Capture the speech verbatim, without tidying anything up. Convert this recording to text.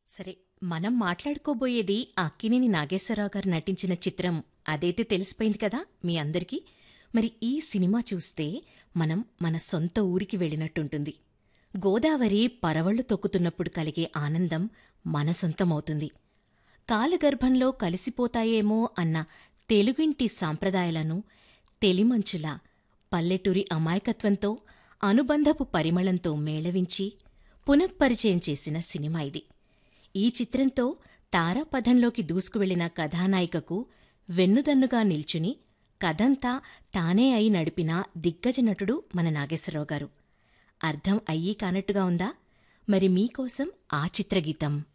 సరే, మనం మాట్లాడుకోబోయేది అక్కినేని నాగేశ్వరరావు గారు నటించిన చిత్రం. అదైతే తెలిసిపోయింది కదా మీ అందరికీ. మరి ఈ సినిమా చూస్తే మనం మన సొంత ఊరికి వెళ్ళినట్టుంటుంది. గోదావరి పరవళ్లు తొక్కుతున్నప్పుడు కలిగే ఆనందం మన సొంతమవుతుంది. కాలగర్భంలో కలిసిపోతాయేమో అన్న తెలుగింటి సాంప్రదాయాలను తెలిమంచులా పల్లెటూరి అమాయకత్వంతో, అనుబంధపు పరిమళంతో మేళవించి పునఃపరిచయం చేసిన సినిమా ఇది. ఈ చిత్రంతో తారాపథంలోకి దూసుకువెళ్లిన కథానాయికకు వెన్నుదన్నుగా నిల్చుని కథంతా తానే అయి నడిపిన దిగ్గజ నటుడు మన నాగేశ్వరరావు గారు. అర్థం అయ్యి కానట్టుగా ఉందా? మరి మీకోసం ఆ చిత్రగీతం.